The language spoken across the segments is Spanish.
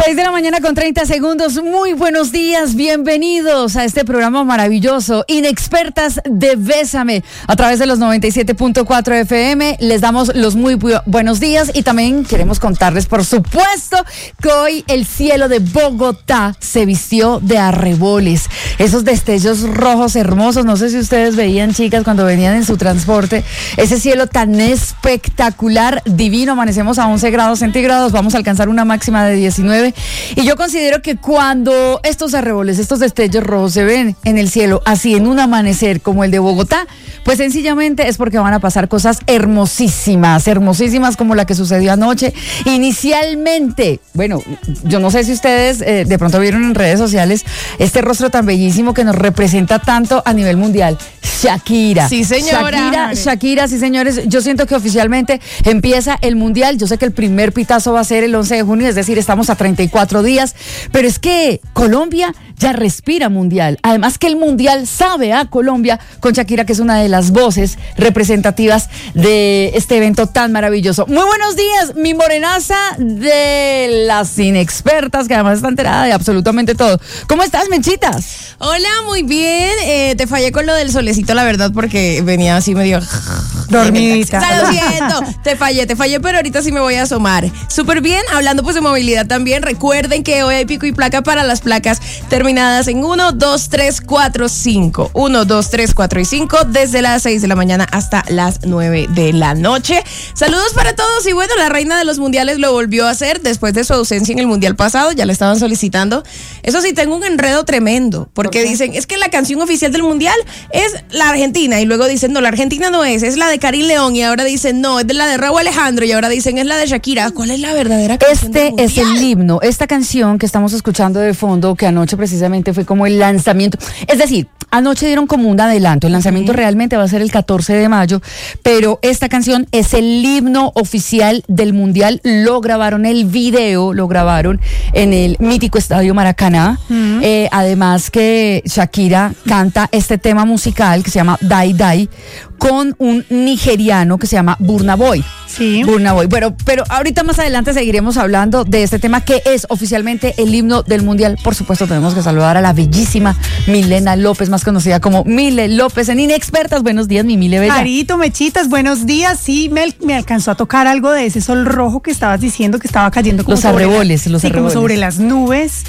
6:30 Muy buenos días, bienvenidos a este programa maravilloso, Inexpertas de Bésame, a través de los 97.4 FM. Les damos los muy buenos días y también queremos contarles, por supuesto, que hoy el cielo de Bogotá se vistió de arreboles. Esos destellos rojos hermosos, no sé si ustedes veían, chicas, cuando venían en su transporte, ese cielo tan espectacular, divino. Amanecemos a 11 grados centígrados, vamos a alcanzar una máxima de 19. Y yo considero que cuando estos arreboles, estos destellos rojos se ven en el cielo, así en un amanecer como el de Bogotá, pues sencillamente es porque van a pasar cosas hermosísimas, hermosísimas, como la que sucedió anoche. Inicialmente, bueno, yo no sé si ustedes de pronto vieron en redes sociales este rostro tan bellísimo que nos representa tanto a nivel mundial. Shakira. Sí, señora. Shakira, sí, señores. Yo siento que oficialmente empieza el mundial. Yo sé que el primer pitazo va a ser el 11 de junio, es decir, estamos a 34 días, pero es que Colombia ya respira mundial. Además que el mundial sabe a Colombia con Shakira, que es una de las voces representativas de este evento tan maravilloso. Muy buenos días, mi morenaza de las inexpertas, que además está enterada de absolutamente todo. ¿Cómo estás, Menchitas? Hola, muy bien. Te fallé con lo del solecito, la verdad, porque venía así medio dormidita. O sea, lo siento, te fallé, pero ahorita sí me voy a asomar. Súper bien, hablando pues de movilidad también. Recuerden que hoy hay pico y placa para las placas terminadas en 1, 2, 3, 4, 5. 1, 2, 3, 4 y 5 desde las 6 de la mañana hasta las 9 de la noche. Saludos para todos y bueno, la reina de los mundiales lo volvió a hacer después de su ausencia en el mundial pasado, ya la estaban solicitando. Eso sí, tengo un enredo tremendo, porque dicen, es que la canción oficial del mundial es la Argentina, y luego dicen, no, la Argentina no es la de Karim León, y ahora dicen, no, es de la de Rauw Alejandro, y ahora dicen, es la de Shakira. ¿Cuál es la verdadera canción del mundial? Este es el himno, esta canción que estamos escuchando de fondo, que anoche precisamente fue como el lanzamiento, es decir, anoche dieron como un adelanto, el lanzamiento realmente va a ser el 14 de mayo, pero esta canción es el himno oficial del mundial. Lo grabaron, el video lo grabaron en el mítico Estadio Maracaná. Además que Shakira canta este tema musical que se llama Die Die con un nigeriano que se llama Burna Boy. Sí. Burna Boy. Bueno, pero ahorita más adelante seguiremos hablando de este tema que es oficialmente el himno del mundial. Por supuesto, tenemos que saludar a la bellísima Milena López, más conocida como Mile López en Inexpertas. Buenos días, mi Mile bella. Carito, Mechitas, buenos días. Sí, me alcanzó a tocar algo de ese sol rojo que estabas diciendo que estaba cayendo como los arreboles. Como sobre las nubes.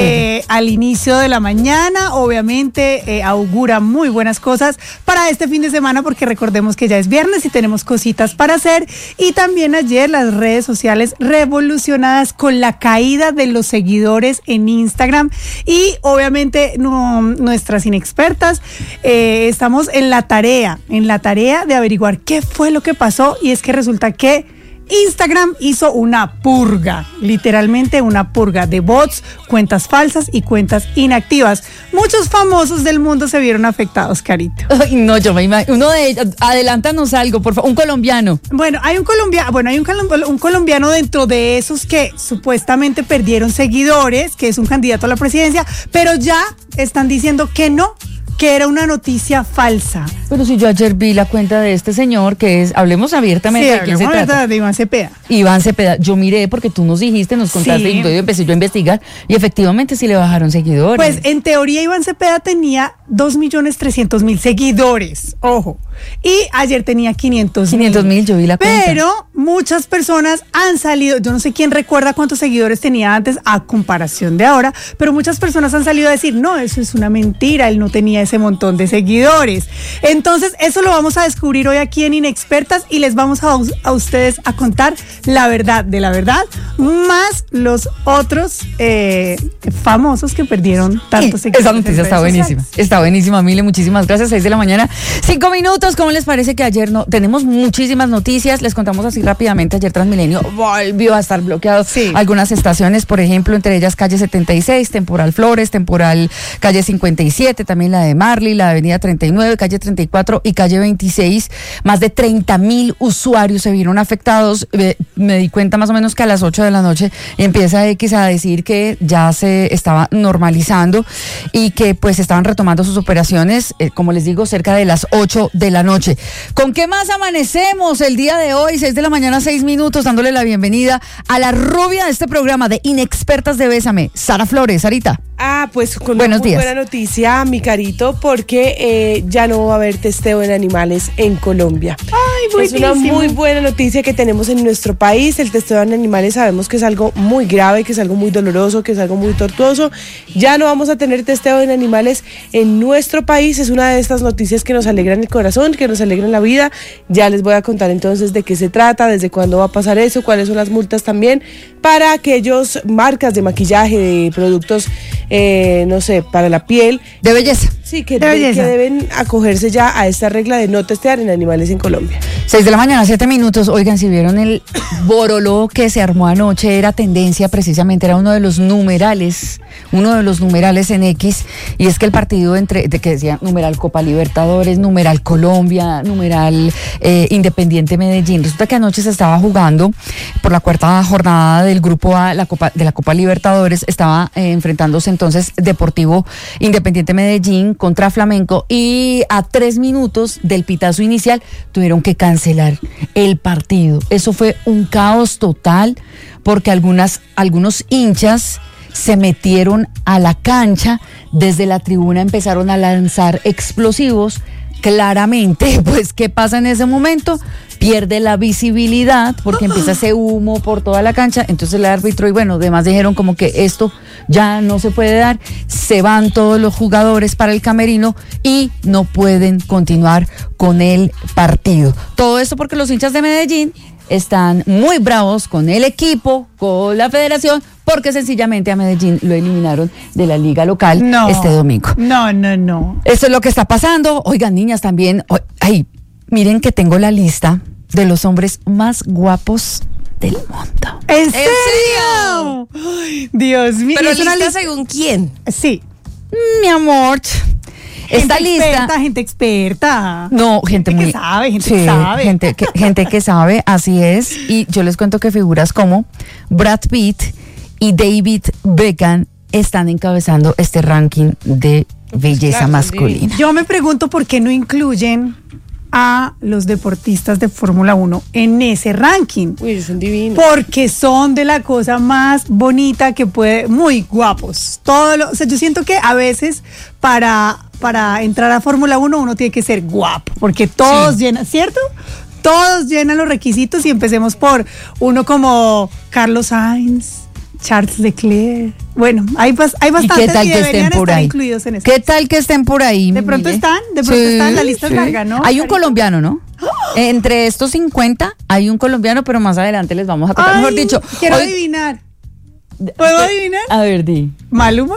Al inicio de la mañana, obviamente augura muy buenas cosas para este fin de semana, porque recordemos que ya es viernes y tenemos cositas para hacer. Y también ayer las redes sociales revolucionadas con la caída de los seguidores en Instagram. Y obviamente nuestras inexpertas estamos en la tarea de averiguar qué fue lo que pasó. Y es que resulta que Instagram hizo una purga, literalmente una purga de bots, cuentas falsas y cuentas inactivas. Muchos famosos del mundo se vieron afectados, Carito. Ay, no, yo me imagino. Uno de ellos, adelántanos algo, por favor, un colombiano. Bueno, hay un colombiano dentro de esos que supuestamente perdieron seguidores, que es un candidato a la presidencia, pero ya están diciendo que no, que era una noticia falsa. Pero si yo ayer vi la cuenta de este señor, que es, hablemos abiertamente de quién se trata. De Iván Cepeda. Iván Cepeda, yo miré porque tú nos dijiste, nos contaste, y entonces empecé yo a investigar y efectivamente sí le bajaron seguidores. Pues en teoría Iván Cepeda tenía 2.300.000 seguidores, ojo, y ayer tenía 500.000, yo vi la cuenta. Pero muchas personas han salido, yo no sé quién recuerda cuántos seguidores tenía antes a comparación de ahora, pero muchas personas han salido a decir, no, eso es una mentira, él no tenía ese montón de seguidores. Entonces eso lo vamos a descubrir hoy aquí en Inexpertas y les vamos a ustedes a contar la verdad de la verdad, más los otros famosos que perdieron tantos seguidores. Esa noticia está buenísima, está buenísima, Mile, muchísimas gracias. 6 de la mañana, 5 minutos. ¿Cómo les parece que ayer no tenemos muchísimas noticias? Les contamos así rápidamente. Ayer Transmilenio volvió a estar bloqueado. Sí. Algunas estaciones, por ejemplo, entre ellas calle 76, temporal Flores, temporal calle 57, también la de Marley, la avenida 39, calle 34 y calle 26. Más de 30.000 usuarios se vieron afectados. Me di cuenta más o menos que a las 8 de la noche empieza X a decir que ya se estaba normalizando y que pues estaban retomando sus operaciones, como les digo, cerca de las 8 de la la noche. ¿Con qué más amanecemos el día de hoy? 6 de la mañana, 6 minutos, dándole la bienvenida a la rubia de este programa de Inexpertas de Bésame, Sara Flores. Sarita. Pues con Buenos una muy días. buena noticia, mi carito, porque ya no va a haber testeo en animales en Colombia. Ay, es una muy buena noticia que tenemos en nuestro país. El testeo en animales sabemos que es algo muy grave, que es algo muy doloroso, que es algo muy tortuoso. Ya no vamos a tener testeo en animales en nuestro país. Es una de estas noticias que nos alegran el corazón, que nos alegran la vida. Ya les voy a contar entonces de qué se trata, desde cuándo va a pasar eso, cuáles son las multas también para aquellos marcas de maquillaje, de productos, no sé, para la piel. De belleza. Sí, que deben acogerse ya a esta regla de no testear en animales en Colombia. 6 de la mañana, 7 minutos. Oigan, si vieron el boroló que se armó anoche, era tendencia precisamente, era uno de los numerales en X, y es que el partido que decía numeral Copa Libertadores, numeral Colombia, numeral Independiente Medellín. Resulta que anoche se estaba jugando por la cuarta jornada del grupo A de la Copa Libertadores. Estaba enfrentándose entonces Deportivo Independiente Medellín contra Flamenco, y a 3 minutos del pitazo inicial tuvieron que cancelar el partido. Eso fue un caos total porque algunos hinchas se metieron a la cancha, desde la tribuna empezaron a lanzar explosivos. Claramente, pues, ¿qué pasa en ese momento? Pierde la visibilidad porque empieza ese humo por toda la cancha. Entonces el árbitro, y bueno, además dijeron como que esto ya no se puede dar. Se van todos los jugadores para el camerino y no pueden continuar con el partido. Todo esto porque los hinchas de Medellín están muy bravos con el equipo, con la federación, porque sencillamente a Medellín lo eliminaron de la liga local este domingo. No. Eso es lo que está pasando. Oigan, niñas, también, miren que tengo la lista de los hombres más guapos del mundo. ¿En serio? Ay, Dios mío. ¿Pero lista según quién? Sí. Mi amor, esta lista... Gente experta. No, gente muy... que sabe, que sabe. Gente que sabe, así es. Y yo les cuento que figuras como Brad Pitt y David Beckham están encabezando este ranking de belleza masculina. Yo me pregunto por qué no incluyen a los deportistas de Fórmula 1 en ese ranking. Uy, son divinos. Porque son de la cosa más bonita que puede, muy guapos. O sea, yo siento que a veces para entrar a Fórmula 1 uno tiene que ser guapo, porque todos llenan, ¿cierto? Todos llenan los requisitos, y empecemos por uno como Carlos Sainz, Charles Leclerc. Bueno, hay bastantes que deberían estar incluidos en esto. ¿Qué tal que estén por ahí? De pronto están, la lista es larga, ¿no? Hay un colombiano, ¿no? Entre estos 50 hay un colombiano, pero más adelante les vamos a contar. Mejor dicho, quiero adivinar. ¿Puedo adivinar? A ver, di. ¿Maluma?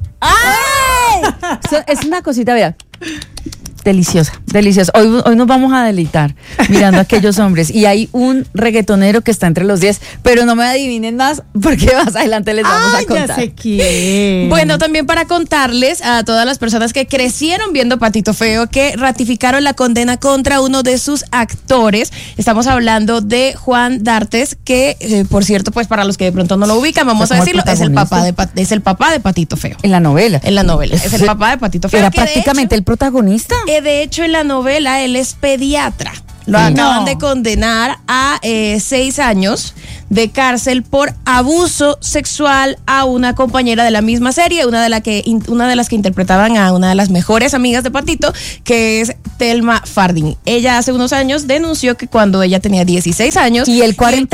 ¡Ay! Es una cosita, vea. Deliciosa. Hoy nos vamos a deleitar mirando a aquellos hombres. Y hay un reggaetonero que está entre los 10, pero no me adivinen más porque más adelante les vamos a contar. Ya sé quién. Bueno, también para contarles a todas las personas que crecieron viendo Patito Feo, que ratificaron la condena contra uno de sus actores. Estamos hablando de Juan D'Artes, que por cierto, pues para los que de pronto no lo ubican, vamos a decirlo, es el papá de Patito Feo. En la novela. Es el papá de Patito Feo. Era prácticamente el protagonista. De hecho, en la novela él es pediatra. Lo acaban de condenar a 6 años de cárcel por abuso sexual a una compañera de la misma serie, una de las que interpretaban a una de las mejores amigas de Patito, que es Thelma Fardin. Ella hace unos años denunció que cuando ella tenía 16 años y el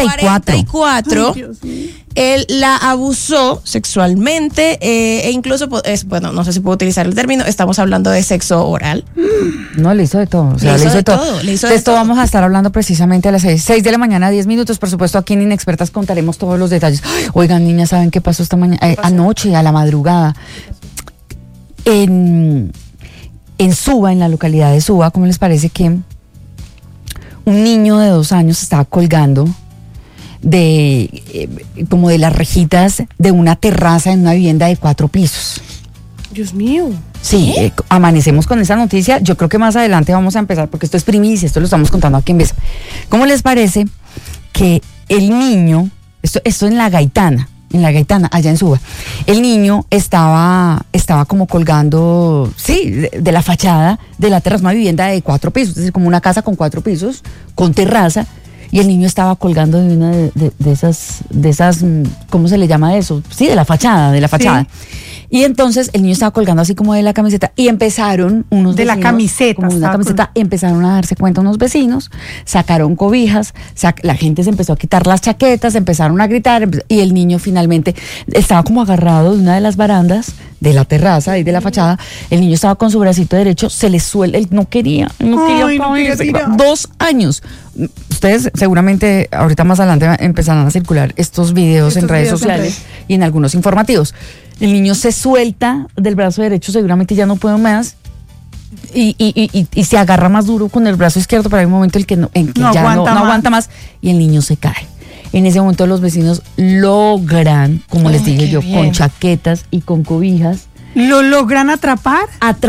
44, él la abusó sexualmente e incluso, no sé si puedo utilizar el término, estamos hablando de sexo oral. No, le hizo de todo. Le hizo de todo. De esto vamos a estar hablando precisamente a las 6 de la mañana, 10 minutos. Por supuesto, aquí en Inexpertas contaremos todos los detalles. Oigan, niñas, ¿saben qué pasó esta mañana? Anoche, a la madrugada, en Suba, en la localidad de Suba, ¿cómo les parece que un niño de 2 años estaba colgando como de las rejitas de una terraza en una vivienda de 4 pisos? Dios mío. Sí, amanecemos con esa noticia. Yo creo que más adelante vamos a empezar, porque esto es primicia, esto lo estamos contando aquí en Besa. ¿Cómo les parece que el niño, esto en La Gaitana, en la Gaitana, allá en Suba. El niño estaba como colgando, de la fachada de la terraza, una vivienda de 4 pisos, es decir, como una casa con 4 pisos, con terraza, y el niño estaba colgando de una de esas, ¿cómo se le llama eso? Sí, de la fachada. Sí. Y entonces el niño estaba colgando así como de la camiseta y empezaron unos de vecinos, la camiseta, como de una camiseta, empezaron a darse cuenta unos vecinos, sacaron cobijas, la gente se empezó a quitar las chaquetas, empezaron a gritar y el niño finalmente estaba como agarrado de una de las barandas de la terraza y de la fachada. El niño estaba con su bracito derecho, se le suelta, él no quería 2 años. Ustedes seguramente ahorita más adelante empezarán a circular estos videos en redes sociales y en algunos informativos. El niño se suelta del brazo derecho, seguramente ya no puede más, y se agarra más duro con el brazo izquierdo, pero hay un momento en que no aguanta más, y el niño se cae. En ese momento los vecinos logran, como les dije yo, bien, con chaquetas y con cobijas. ¿Lo logran atrapar?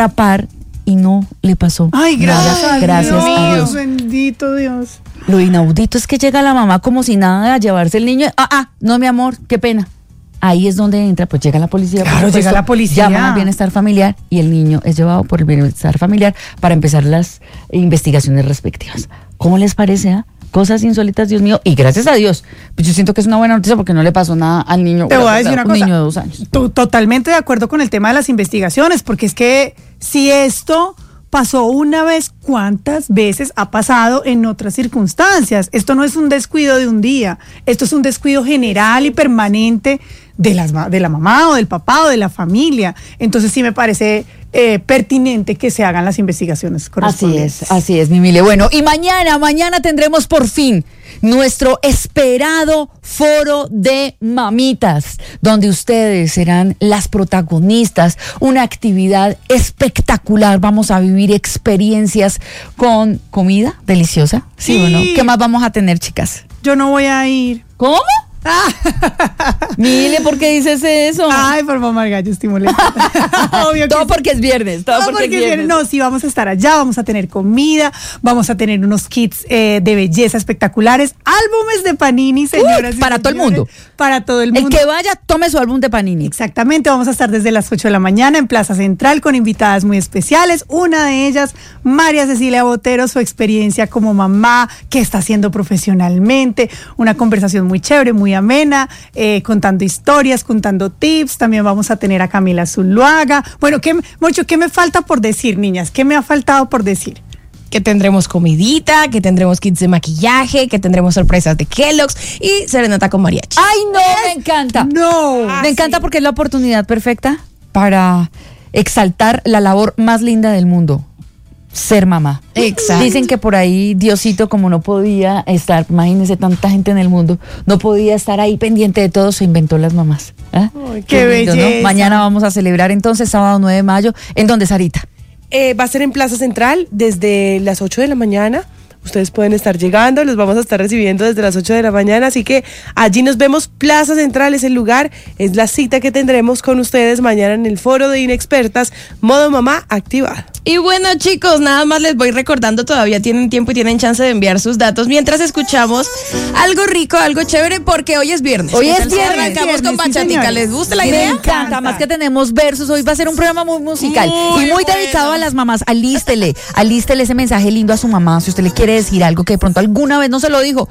Y no le pasó nada. Gracias a Dios. Bendito Dios. Lo inaudito es que llega la mamá como si nada a llevarse el niño. No, mi amor, qué pena. Ahí es donde entra, pues llega la policía. Claro, llega la policía. Llaman al bienestar familiar y el niño es llevado por el bienestar familiar para empezar las investigaciones respectivas. ¿Cómo les parece? Cosas insólitas, Dios mío, y gracias a Dios, pues yo siento que es una buena noticia porque no le pasó nada al niño. Te voy a decir una cosa, niño de 2 años. Totalmente de acuerdo con el tema de las investigaciones, porque es que si esto pasó una vez, ¿cuántas veces ha pasado en otras circunstancias? Esto no es un descuido de un día, esto es un descuido general y permanente de la mamá o del papá o de la familia. Entonces sí me parece pertinente que se hagan las investigaciones correspondientes. Así es, mi Mile. Bueno, y mañana tendremos por fin nuestro esperado foro de mamitas, donde ustedes serán las protagonistas, una actividad espectacular. Vamos a vivir experiencias con comida deliciosa, ¿sí o no? ¿Qué más vamos a tener, chicas? Yo no voy a ir. ¿Cómo? Mile, ¿por qué dices eso? Ay, por mamar gallo, estoy molesta. Obvio todo porque es viernes. Todo porque es viernes. No, sí, vamos a estar allá, vamos a tener comida, vamos a tener unos kits de belleza espectaculares, álbumes de Panini, señoras y para todo el mundo. Para todo el mundo. El que vaya, tome su álbum de Panini. Exactamente, vamos a estar desde las 8 de la mañana en Plaza Central con invitadas muy especiales. Una de ellas, María Cecilia Botero, su experiencia como mamá, qué está haciendo profesionalmente, una conversación muy chévere, muy amena, contando historias, contando tips. También vamos a tener a Camila Zuluaga. Bueno, ¿qué me falta por decir, niñas? ¿Qué me ha faltado por decir? Que tendremos comidita, que tendremos kits de maquillaje, que tendremos sorpresas de Kellogg's y serenata con mariachi. ¡Ay, no! Me encanta. Me encanta porque es la oportunidad perfecta para exaltar la labor más linda del mundo. Ser mamá. Exacto. Dicen que por ahí Diosito, como no podía estar, imagínense tanta gente en el mundo, no podía estar ahí pendiente de todo, se inventó las mamás. Ay, qué lindo, belleza. ¿No? Mañana vamos a celebrar entonces, sábado 9 de mayo. ¿En dónde, Sarita? Va a ser en Plaza Central desde las 8 de la mañana. Ustedes pueden estar llegando, los vamos a estar recibiendo desde las 8 de la mañana, así que allí nos vemos. Plaza Central es el lugar, es la cita que tendremos con ustedes mañana en el foro de Inexpertas, modo mamá activado. Y bueno, chicos, nada más les voy recordando, todavía tienen tiempo y tienen chance de enviar sus datos mientras escuchamos algo rico, algo chévere, porque hoy es viernes. Hoy es viernes. Arrancamos con bachatica. ¿Les gusta la idea? Me encanta, más que tenemos versos. Hoy va a ser un programa muy musical y muy dedicado a las mamás. Alístele ese mensaje lindo a su mamá, si usted le quiere decir algo que de pronto alguna vez no se lo dijo.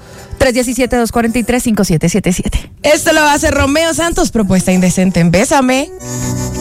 317-243-5777. Esto lo va a hacer Romeo Santos, propuesta indecente en Bésame.